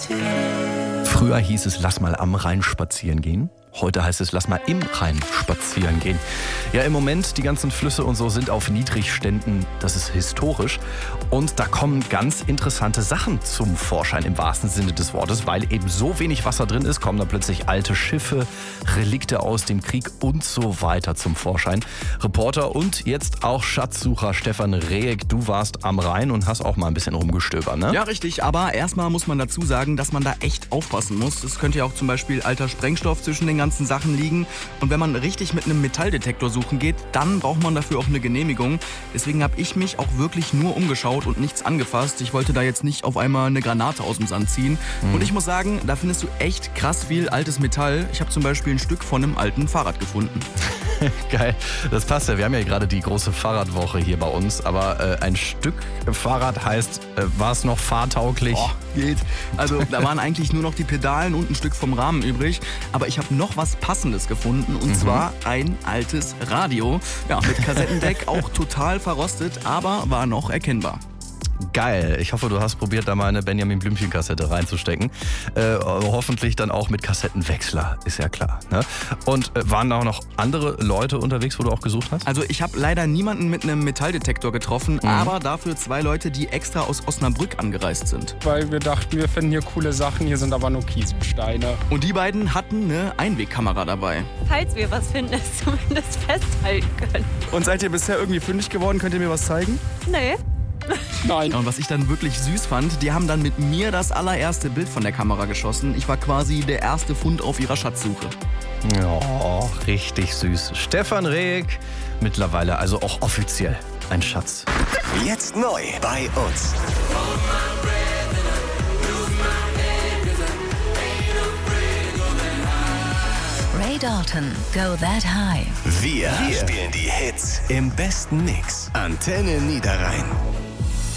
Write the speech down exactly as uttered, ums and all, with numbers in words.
Früher hieß es, lass mal am Rhein spazieren gehen. Heute heißt es, lass mal im Rhein spazieren gehen. Ja, im Moment, die ganzen Flüsse und so sind auf Niedrigständen. Das ist historisch. Und da kommen ganz interessante Sachen zum Vorschein im wahrsten Sinne des Wortes. Weil eben so wenig Wasser drin ist, kommen da plötzlich alte Schiffe, Relikte aus dem Krieg und so weiter zum Vorschein. Reporter und jetzt auch Schatzsucher Stefan Rehek, du warst am Rhein und hast auch mal ein bisschen rumgestöbert, ne? Ja, richtig. Aber erstmal muss man dazu sagen, dass man da echt aufpassen muss. Es könnte ja auch zum Beispiel alter Sprengstoff zwischen den ganzen Sachen liegen. Und wenn man richtig mit einem Metalldetektor suchen geht, dann braucht man dafür auch eine Genehmigung. Deswegen habe ich mich auch wirklich nur umgeschaut und nichts angefasst. Ich wollte da jetzt nicht auf einmal eine Granate aus dem Sand ziehen. Mhm. Und ich muss sagen, da findest du echt krass viel altes Metall. Ich habe zum Beispiel ein Stück von einem alten Fahrrad gefunden. Geil, das passt ja. Wir haben ja gerade die große Fahrradwoche hier bei uns. Aber äh, ein Stück Fahrrad heißt, äh, war es noch fahrtauglich? Oh, geht. Also da waren eigentlich nur noch die Pedalen und ein Stück vom Rahmen übrig. Aber ich habe noch was Passendes gefunden. Und mhm. zwar ein altes Radio. Ja, mit Kassettendeck, auch total verrostet, aber war noch erkennbar. Geil. Ich hoffe, du hast probiert, da mal eine Benjamin Blümchen-Kassette reinzustecken. Äh, hoffentlich dann auch mit Kassettenwechsler, ist ja klar. Ne? Und äh, waren da auch noch andere Leute unterwegs, wo du auch gesucht hast? Also ich habe leider niemanden mit einem Metalldetektor getroffen, mhm. aber dafür zwei Leute, die extra aus Osnabrück angereist sind. Weil wir dachten, wir finden hier coole Sachen, hier sind aber nur Kieselsteine. Und die beiden hatten eine Einwegkamera dabei. Falls wir was finden, es zumindest festhalten können. Und seid ihr bisher irgendwie fündig geworden? Könnt ihr mir was zeigen? Nee. Nein. Und was ich dann wirklich süß fand, die haben dann mit mir das allererste Bild von der Kamera geschossen. Ich war quasi der erste Fund auf ihrer Schatzsuche. Oh, richtig süß. Stefan Rehek, mittlerweile also auch offiziell ein Schatz. Jetzt neu bei uns. Ray Dalton, Go That High. Wir, Wir spielen die Hits im besten Mix. Antenne Niederrhein.